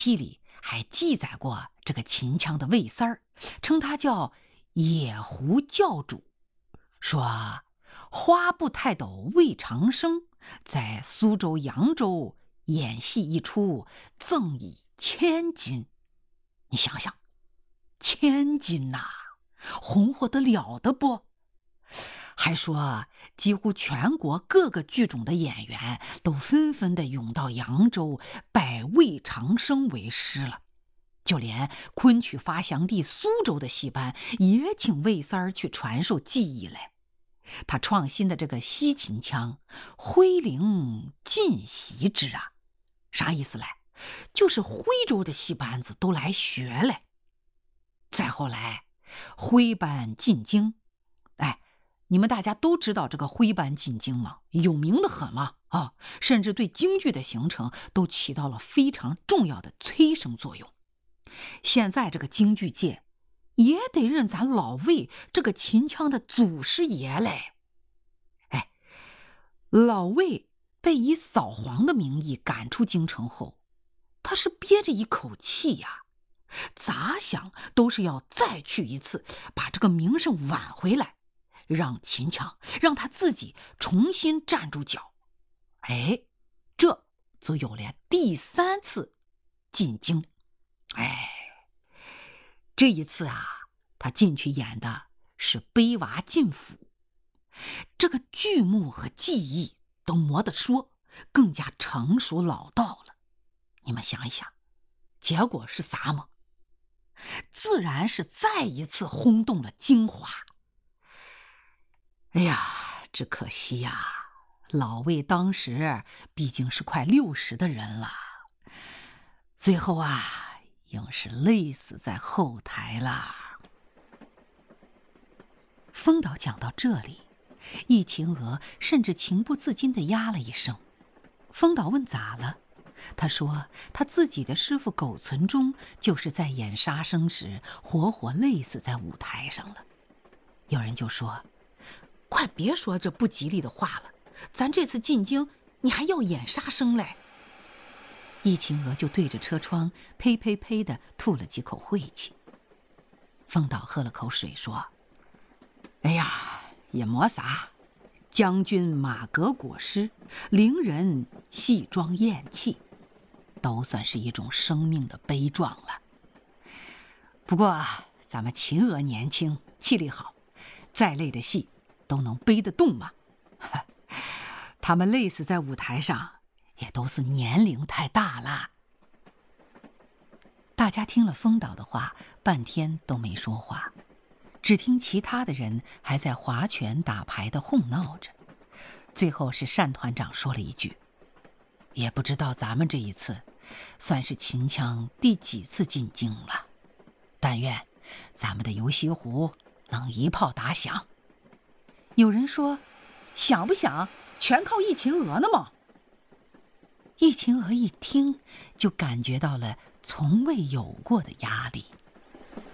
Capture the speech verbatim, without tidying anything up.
戏里还记载过这个秦腔的魏三儿，称他叫野狐教主，说花布泰斗魏长生在苏州、扬州演戏一出，赠以千金。你想想，千金呐、啊，红火得了的不？还说几乎全国各个剧种的演员都纷纷的涌到扬州拜魏长生为师了，就连昆曲发祥地苏州的戏班也请魏三儿去传授技艺来。他创新的这个西秦腔徽灵尽习之啊，啥意思嘞？就是徽州的戏班子都来学嘞。再后来徽班进京，哎，你们大家都知道这个徽班进京吗？有名的很嘛，啊，甚至对京剧的形成都起到了非常重要的催生作用。现在这个京剧界也得认咱老魏这个秦腔的祖师爷嘞。哎，老魏被以扫黄的名义赶出京城后，他是憋着一口气呀，咋想都是要再去一次，把这个名声挽回来，让秦腔让他自己重新站住脚。哎，这就有了第三次进京。哎，这一次啊，他进去演的是卑娃进府，这个剧目和技艺都磨得说更加成熟老道了。你们想一想，结果是啥吗？自然是再一次轰动了京华。哎呀，只可惜呀，老魏当时毕竟是快六十的人了，最后啊，硬是累死在后台了。风导讲到这里，易秦娥甚至情不自禁地呀了一声。风导问咋了？他说他自己的师傅苟存忠就是在演杀生时活活累死在舞台上了。有人就说，快别说这不吉利的话了，咱这次进京你还要演杀生嘞。易秦娥就对着车窗呸呸呸地吐了几口晦气。风导喝了口水说，哎呀，也没啥，将军马革裹尸，伶人戏装咽气，都算是一种生命的悲壮了。不过咱们秦娥年轻气力好，再累的戏都能背得动嘛。他们累死在舞台上也都是年龄太大了。大家听了风导的话，半天都没说话，只听其他的人还在划拳打牌的哄闹着。最后是单团长说了一句，也不知道咱们这一次算是秦腔第几次进京了，但愿咱们的游西湖能一炮打响。有人说，想不想全靠易秦娥呢嘛。易秦娥一听就感觉到了从未有过的压力。